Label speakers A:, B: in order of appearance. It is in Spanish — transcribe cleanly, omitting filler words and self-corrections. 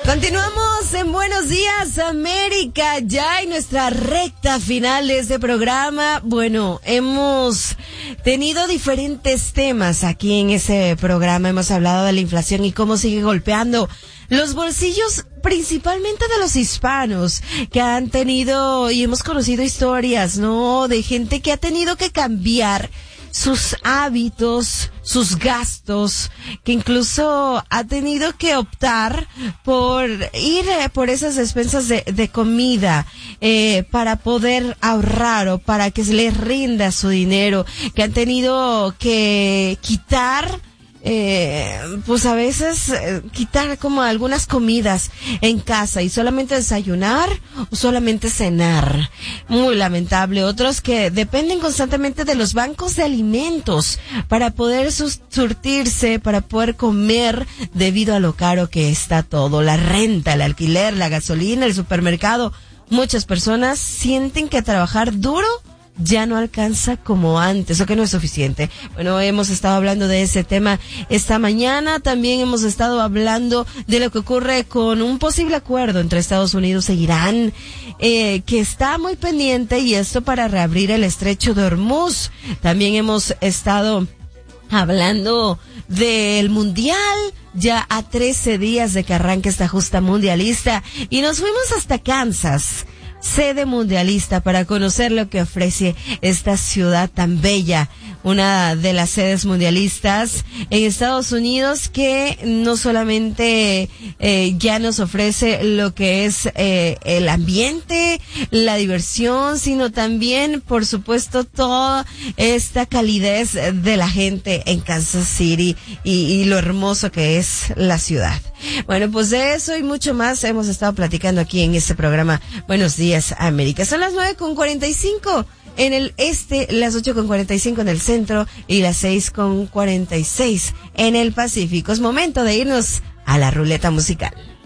A: Continuamos en Buenos Días América, ya en nuestra recta final de este programa. Bueno, hemos tenido diferentes temas aquí en ese programa. Hemos hablado de la inflación y cómo sigue golpeando los bolsillos, principalmente de los hispanos, que han tenido, y hemos conocido historias, ¿no?, de gente que ha tenido que cambiar sus hábitos, sus gastos, que incluso ha tenido que optar por ir por esas despensas de comida, para poder ahorrar o para que se les rinda su dinero, que han tenido que quitar, pues a veces quitar como algunas comidas en casa y solamente desayunar o solamente cenar. Muy lamentable. Otros que dependen constantemente de los bancos de alimentos para poder surtirse, para poder comer, debido a lo caro que está todo. La renta, el alquiler, la gasolina, el supermercado. Muchas personas sienten que trabajar duro ya no alcanza como antes, o que no es suficiente. Bueno, hemos estado hablando de ese tema esta mañana. También hemos estado hablando de lo que ocurre con un posible acuerdo entre Estados Unidos e Irán, que está muy pendiente, y esto para reabrir el estrecho de Hormuz. También hemos estado hablando del mundial, ya a 13 días de que arranque esta justa mundialista, y nos fuimos hasta Kansas, sede mundialista, para conocer lo que ofrece esta ciudad tan bella, una de las sedes mundialistas en Estados Unidos, que no solamente ya nos ofrece lo que es el ambiente, la diversión, sino también, por supuesto, toda esta calidez de la gente en Kansas City y lo hermoso que es la ciudad. Bueno, pues de eso y mucho más hemos estado platicando aquí en este programa Buenos Días América. Son las 9:45 en el este, las 8:45 en el centro y las 6:46 en el Pacífico. Es momento de irnos a la ruleta musical.